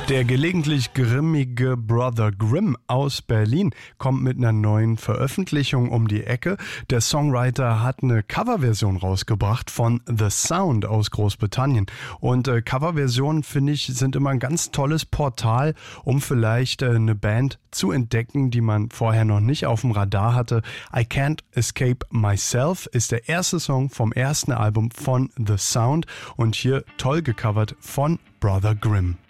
Der gelegentlich grimmige Brother Grimm aus Berlin kommt mit einer neuen Veröffentlichung um die Ecke. Der Songwriter hat eine Coverversion rausgebracht von The Sound aus Großbritannien. Und Coverversionen, finde ich, sind immer ein ganz tolles Portal, um vielleicht eine Band zu entdecken, die man vorher noch nicht auf dem Radar hatte. I Can't Escape Myself ist der erste Song vom ersten Album von The Sound und hier toll gecovert von Brother Grimm.